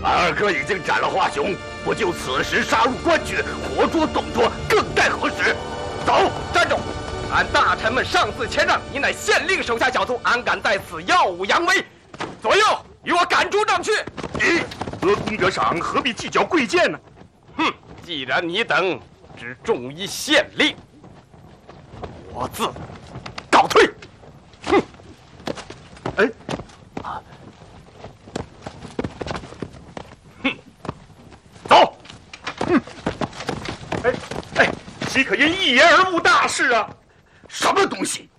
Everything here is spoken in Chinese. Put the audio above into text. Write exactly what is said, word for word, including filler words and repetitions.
俺二哥已经斩了华雄，不就此时杀入官去，活捉董卓，更待何时？走！ 站住！俺大臣们上次谦让，你乃县令手下小卒，安敢在此耀武扬威？左右，与我赶出帐去！ 咦，得功者赏，何必计较贵贱呢？ 哼，既然你等只重于县令，我自告退。哼！ 哎， 哼， 走！哼！哎哎，岂可因一言而误大事啊？什么东西？